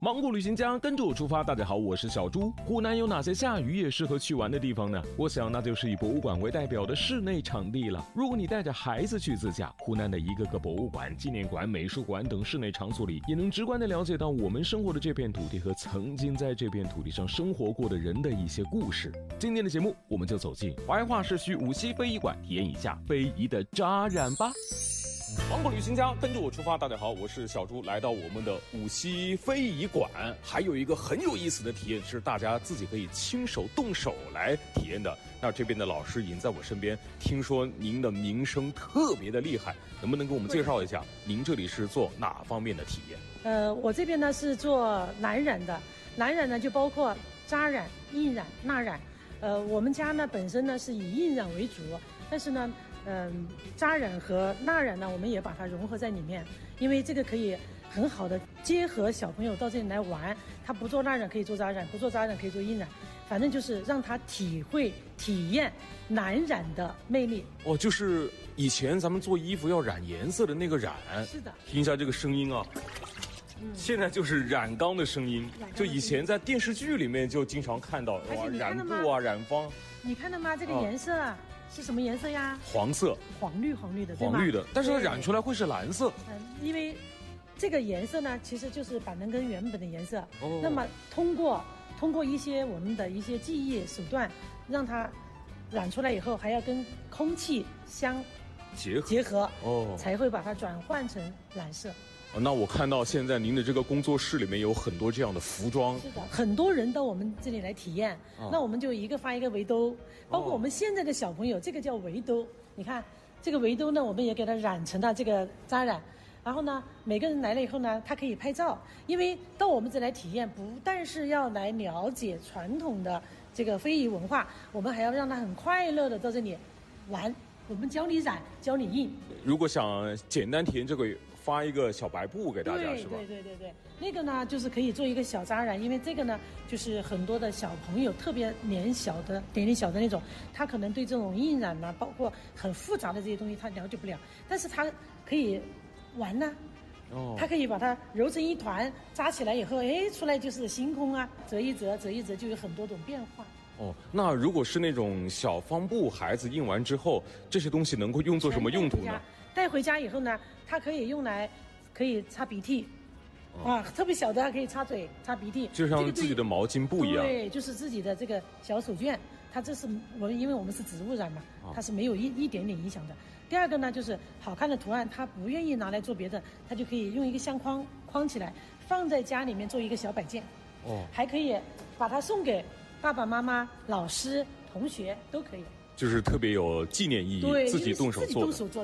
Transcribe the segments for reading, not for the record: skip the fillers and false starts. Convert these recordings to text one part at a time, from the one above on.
芒果旅行家跟着我出发，大家好，我是小猪。湖南有哪些下雨也适合去玩的地方呢？我想那就是以博物馆为代表的室内场地了。如果你带着孩子去自驾，湖南的一个个博物馆、纪念馆、美术馆等室内场所里，也能直观地了解到我们生活的这片土地和曾经在这片土地上生活过的人的一些故事。今天的节目，我们就走进怀化市区无锡非遗馆，体验一下非遗的扎染吧。芒果旅行家跟着我出发，大家好，我是小猪。来到我们的无锡非遗馆，还有一个很有意思的体验是大家自己可以亲手动手来体验的。那这边的老师已经在我身边，听说您的名声特别的厉害，能不能给我们介绍一下您这里是做哪方面的体验？ 我这边呢是做蓝染的，蓝染呢就包括扎染、印染、蜡染。我们家呢本身呢是以印染为主，但是呢扎染和蜡染呢，我们也把它融合在里面，因为这个可以很好的结合小朋友到这里来玩。他不做蜡染可以做扎染，不做扎染可以做印染，反正就是让他体验蓝染的魅力。 哦，就是以前咱们做衣服要染颜色的那个染。 是的， 听一下这个声音啊。现在就是染缸的声音，就以前在电视剧里面就经常看到，哇，染布啊，染坊。 你看到吗？这个颜色是什么颜色呀？ 黄色， 黄绿的，对吗？ 黄绿的，但是染出来会是蓝色。 因为这个颜色呢，其实就是板蓝根原本的颜色。那么通过一些我们的一些技艺手段，让它染出来以后，还要跟空气相结合，才会把它转换成蓝色。 那我看到现在您的这个工作室里面有很多这样的服装。 是的，很多人到我们这里来体验，那我们就一个发一个围兜，包括我们现在的小朋友，这个叫围兜。你看这个围兜呢，我们也给它染成了这个扎染，然后呢，每个人来了以后呢，他可以拍照，因为到我们这来体验，不但是要来了解传统的这个非遗文化，我们还要让他很快乐的到这里玩。我们教你染，教你印。如果想简单体验这个，发一个小白布给大家，是吧？对，那个呢就是可以做一个小扎染，因为这个呢就是很多的小朋友，特别年小的那种，他可能对这种印染呢，包括很复杂的这些东西他了解不了，但是他可以玩呢。他可以把它揉成一团，扎起来以后，出来就是星空啊，折一折就有很多种变化。 那如果是那种小方布，孩子印完之后，这些东西能够用作什么用途呢？带回家以后呢，它可以用来擦鼻涕，特别小的可以擦嘴、擦鼻涕，就像自己的毛巾布一样。对，就是自己的这个小手绢，它这是因为我们是植物染嘛，它是没有一点点影响的。第二个呢，就是好看的图案，它不愿意拿来做别的，它就可以用一个相框起来，放在家里面做一个小摆件。还可以把它送给爸爸妈妈、老师、同学都可以，就是特别有纪念意义。对，自己动手做的。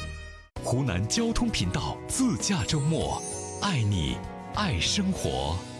湖南交通频道自驾周末，爱你爱生活。